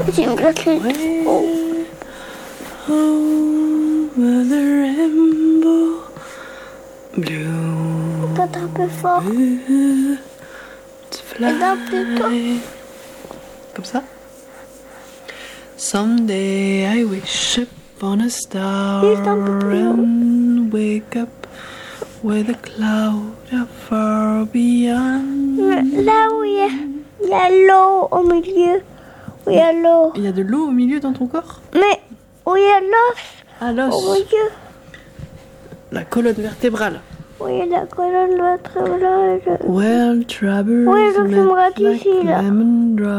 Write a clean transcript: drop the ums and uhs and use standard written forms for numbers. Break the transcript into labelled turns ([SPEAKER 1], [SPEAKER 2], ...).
[SPEAKER 1] J'ai une glace.
[SPEAKER 2] Ouais.
[SPEAKER 1] Oh.
[SPEAKER 2] Over the rainbow, blue
[SPEAKER 1] Peut-être un peu fort.
[SPEAKER 2] birds fly.
[SPEAKER 1] Et d'un plutôt.
[SPEAKER 2] Comme ça. Someday I wish upon a star
[SPEAKER 1] Juste un peu plus haut.
[SPEAKER 2] and wake up where the clouds are far beyond.
[SPEAKER 1] Là où il y a l'eau au milieu. Où il y a l'eau.
[SPEAKER 2] Il y a de l'eau au milieu dans ton corps?
[SPEAKER 1] Mais où il y a l'os
[SPEAKER 2] Ah,
[SPEAKER 1] au
[SPEAKER 2] l'os.
[SPEAKER 1] milieu.
[SPEAKER 2] La colonne vertébrale.
[SPEAKER 1] Où il y a la colonne vertébrale.
[SPEAKER 2] Well, troubles
[SPEAKER 1] Oui, je me
[SPEAKER 2] met
[SPEAKER 1] rate
[SPEAKER 2] like
[SPEAKER 1] ici, là.
[SPEAKER 2] lemon drops.